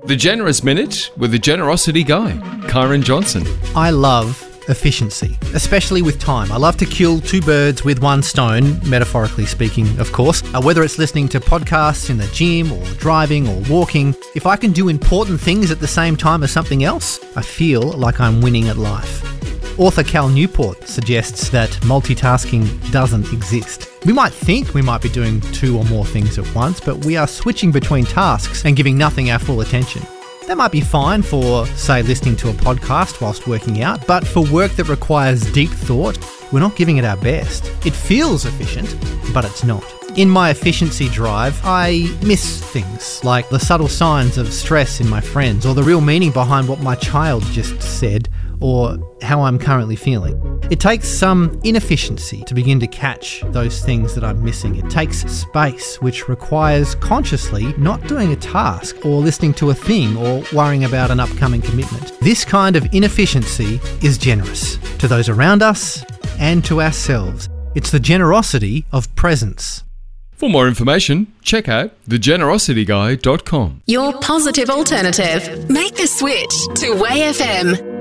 The Generous Minute with the Generosity Guy, Kyron Johnson. I love efficiency, especially with time. I love to kill two birds with one stone, metaphorically speaking, of course. Whether it's listening to podcasts in the gym or driving or walking, if I can do important things at the same time as something else, I feel like I'm winning at life. Author Cal Newport suggests that multitasking doesn't exist. We might think we might be doing two or more things at once, but we are switching between tasks and giving nothing our full attention. That might be fine for, say, listening to a podcast whilst working out, but for work that requires deep thought, we're not giving it our best. It feels efficient, but it's not. In my efficiency drive, I miss things like the subtle signs of stress in my friends, or the real meaning behind what my child just said, or how I'm currently feeling. It takes some inefficiency to begin to catch those things that I'm missing. It takes space, which requires consciously not doing a task or listening to a thing or worrying about an upcoming commitment. This kind of inefficiency is generous to those around us and to ourselves. It's the generosity of presence. For more information, check out thegenerosityguy.com. Your positive alternative. Make the switch to Way FM.